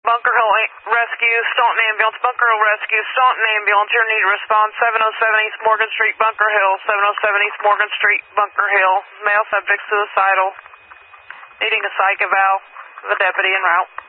Bunker Hill Rescue, Staunton Ambulance, Bunker Hill Rescue, Staunton Ambulance, your need to respond 707 East Morgan Street, Bunker Hill, 707 East Morgan Street, Bunker Hill. Male subject suicidal, needing a psych eval, the deputy en route.